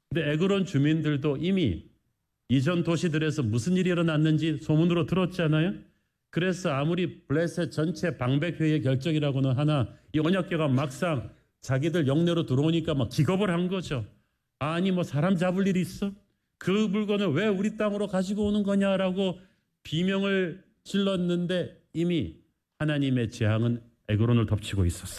근데 에그론 주민들도 이미 이전 도시들에서 무슨 일이 일어났는지 소문으로 들었잖아요. 그래서 아무리 블레셋 전체 방백회의 결정이라고는 하나 이 언약궤가 막상 자기들 영내로 들어오니까 막 기겁을 한 거죠. 아니 뭐 사람 잡을 일이 있어? 그 물건을 왜 우리 땅으로 가지고 오는 거냐라고 비명을 질렀는데 이미 하나님의 재앙은 에그론을 덮치고 있었어요.